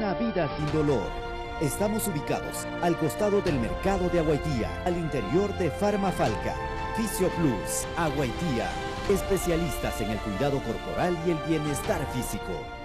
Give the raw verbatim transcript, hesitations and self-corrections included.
una vida sin dolor. Estamos ubicados al costado del mercado de Aguaitía, al interior de Farmafalca. Fisio Plus, Aguaitía, especialistas en el cuidado corporal y el bienestar físico.